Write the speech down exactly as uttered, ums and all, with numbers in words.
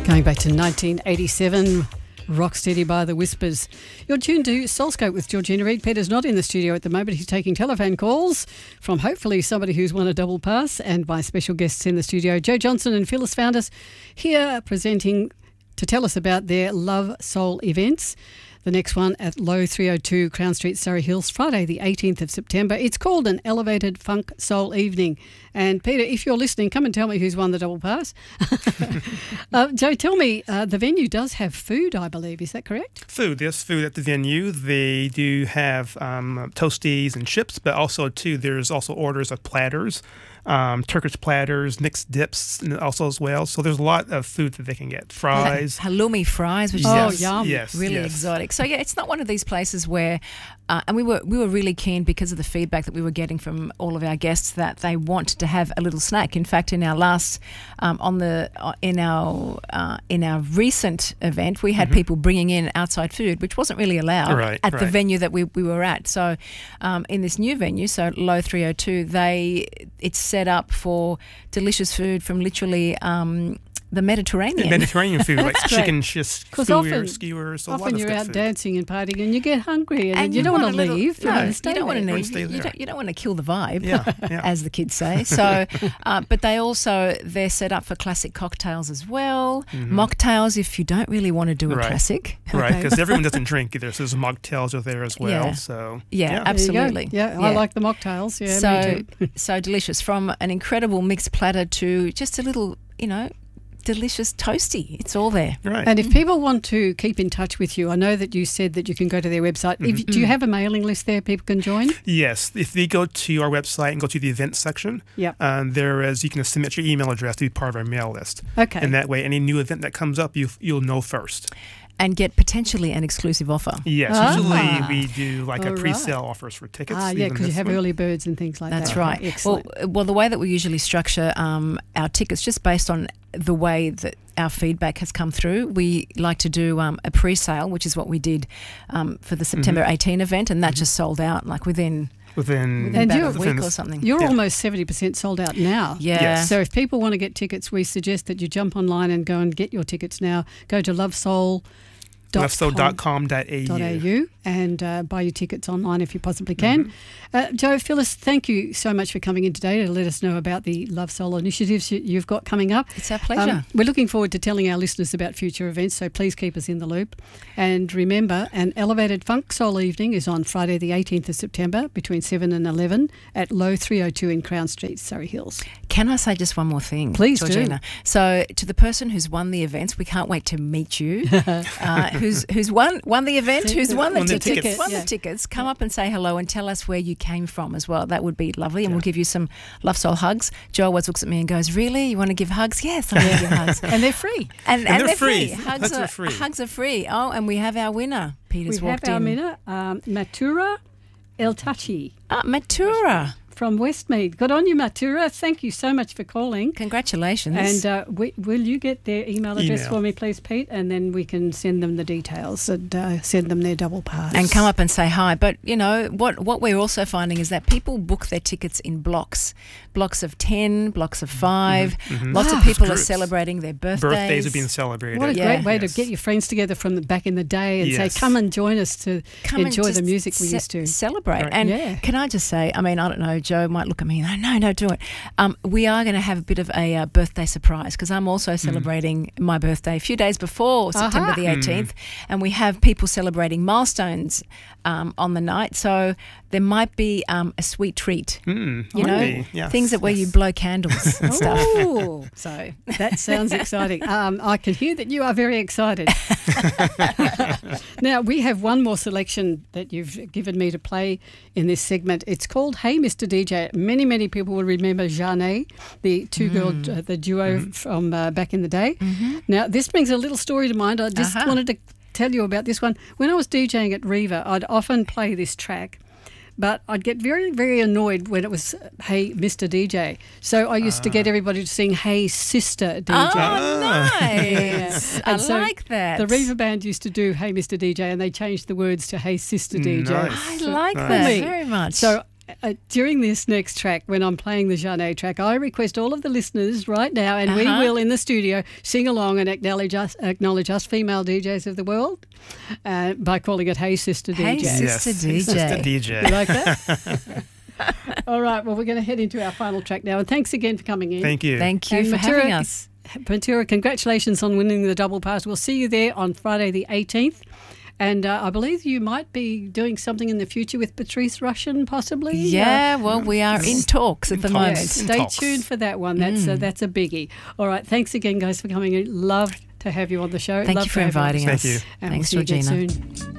Going back to nineteen eighty-seven, Rocksteady by the Whispers. You're tuned to Soulscope with Georgina Reid. Peter's not in the studio at the moment. He's taking telephone calls from hopefully somebody who's won a double pass, and my special guests in the studio, Joe Johnson and Phyllis Founders, here presenting to tell us about their Love Soul events. The next one at Low three oh two Crown Street, Surrey Hills, Friday the eighteenth of September. It's called an Elevated Funk Soul Evening. And Peter, if you're listening, come and tell me who's won the double pass. uh, Joe, tell me, uh, the venue does have food, I believe. Is that correct? Food. There's food at the venue. They do have um, toasties and chips, but also, too, there's also orders of platters, um, Turkish platters, mixed dips also as well. So there's a lot of food that they can get. Fries. Halloumi fries, which oh, is yum. Yes, really yes. exotic. So, yeah, it's not one of these places where, uh, and we were we were really keen because of the feedback that we were getting from all of our guests that they want to have a little snack. In fact, in our last, um, on the uh, in our uh, in our recent event, we had mm-hmm. people bringing in outside food, which wasn't really allowed right, at right. the venue that we, we were at. So, um, in this new venue, so Low three oh two, they it's set up for delicious food from literally Um, the Mediterranean. Mediterranean food, like great. chicken sh- skewers, often, skewers. A lot often of you're good out food. dancing and partying and you get hungry and, And you, you don't want want to a little- leave. No, you, you stay don't want to there. need, Stay you, there. don't, you don't want to kill the vibe, Yeah, yeah. as the kids say. So, uh, but they also, they're set up for classic cocktails as well. Mm-hmm. Mocktails if you don't really want to do a Right. classic. Right, because everyone doesn't drink either, so there's mocktails are there as well. Yeah. So Yeah, yeah. There you go. absolutely. Yeah, I like the mocktails. Yeah, so, me too. so delicious. From an incredible mixed platter to just a little, you know, delicious toasty. It's all there. Right. And if people want to keep in touch with you, I know that you said that you can go to their website. Mm-hmm. If, do you have a mailing list there people can join? Yes, if they go to our website and go to the events section, Yep. um, there is you can submit your email address to be part of our mail list. Okay. And that way, any new event that comes up, you you'll know first. And get potentially an exclusive offer. Yes, Ah. usually we do like All a right. pre-sale offers for tickets. Ah, yeah, even because you this have one. early birds and things like That's that. right. Excellent. Well, well, the way that we usually structure um, our tickets, just based on the way that our feedback has come through, we like to do um, a pre-sale, which is what we did um, for the September Mm-hmm. eighteenth event, and that just sold out like within, Within, within And about you're- a week within or the- something. You're Yeah. almost seventy percent sold out now. yeah. Yes. So if people want to get tickets, we suggest that you jump online and go and get your tickets now. Go to lovesoul dot com lovesoul dot com dot a u. and uh, buy your tickets online if you possibly can. Mm-hmm. Uh, Joe, Phyllis, thank you so much for coming in today to let us know about the Love Soul initiatives you- you've got coming up. It's our pleasure. Um, we're looking forward to telling our listeners about future events, so please keep us in the loop. And remember, an Elevated Funk Soul Evening is on Friday the eighteenth of September between seven and eleven at Low three oh two in Crown Street, Surrey Hills. Can I say just one more thing, Please do. Georgina? So, to the person who's won the events, we can't wait to meet you. uh, who's who's won won the event? Who's won the Won the tickets? tickets. Won Yeah. the tickets? Come up and say hello and tell us where you came from as well. That would be lovely, and we'll give you some Love Soul hugs. Joe always looks at me and goes, "Really? You want to give hugs? Yes, I want to give hugs." And they're free. And, And they're they're free. Hugs, Hugs are, are free. Hugs are free. Oh, and we have our winner. Peter's We have walked our in. winner, um, Matura El Tachi Ah, Matura. from Westmead. Good on you, Matura. Thank you so much for calling. Congratulations. And uh, we, will you get their email address Email. for me, please, Pete? And then we can send them the details and uh, send them their double pass. and come up and say hi. But, you know, what what we're also finding is that people book their tickets in blocks. Blocks of ten, blocks of five. mhm. Lots Ah. of people are Groups. celebrating their birthdays. Birthdays are being celebrated. What a Yeah. great way Yes. to get your friends together from the back in the day and Yes. say, come and join us to Come and enjoy the just music we ce- used to. celebrate. Right. And Yeah. can I just say, I mean, I don't know, Joe might look at me and go, no, no, do it. Um, we are going to have a bit of a uh, birthday surprise because I'm also celebrating my birthday a few days before September Aha. the eighteenth, and we have people celebrating milestones um, on the night. So there might be um, a sweet treat. Mm, You know, maybe, yes, things that where you yes. blow candles and stuff. Oh, So that sounds exciting. Um, I can hear that you are very excited. Now, we have one more selection that you've given me to play in this segment. It's called Hey Mister D J. Many, many people will remember Jeanne, the two-girl, uh, the duo from uh, back in the day. Now, this brings a little story to mind. I just Uh-huh. wanted to tell you about this one. When I was DJing at Riva, I'd often play this track. But I'd get very, very annoyed when it was, hey, Mister D J. So I used to get everybody to sing, hey, Sister D J. Oh, Yeah. nice. I And so like that. The Riva Band used to do, hey, Mister D J, and they changed the words to, hey, Sister D J. Nice. I So- like Nice. that Me. very much. So uh, during this next track, when I'm playing the Jeanne track, I request all of the listeners right now, and Uh-huh. we will in the studio sing along and acknowledge us, acknowledge us female D Js of the world uh, by calling it Hey Sister Hey, D J. Sister yes, D J. Sister D J. You like that? All right, well, we're going to head into our final track now, and thanks again for coming in. Thank you. Thank you And for Matura- having us. Matura, congratulations on winning the double pass. We'll see you there on Friday the eighteenth. And uh, I believe you might be doing something in the future with Patrice Rushen, possibly. Yeah, well, we are in talks at the In Uh, yeah, moment. talks. stay Talks. tuned for that one. That's a, that's a biggie. All right, thanks again, guys, for coming in. Love to have you on the show. Thank Love you for to have you on the inviting Thank us. you. And Thanks, we'll see you Georgina. again soon.